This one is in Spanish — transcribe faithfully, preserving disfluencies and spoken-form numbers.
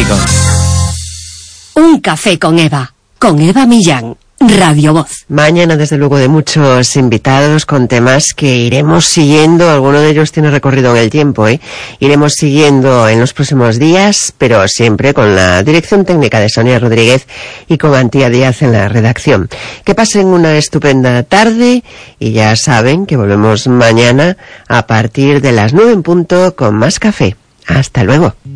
Atlántico. Un café con Eva, con Eva Millán, Radio Voz. Mañana, desde luego, de muchos invitados con temas que iremos siguiendo. Alguno de ellos tiene recorrido en el tiempo, ¿eh? Iremos siguiendo en los próximos días, pero siempre con la dirección técnica de Sonia Rodríguez y con Antía Díaz en la redacción. Que pasen una estupenda tarde y ya saben que volvemos mañana a partir de las nueve en punto con más café. Hasta luego.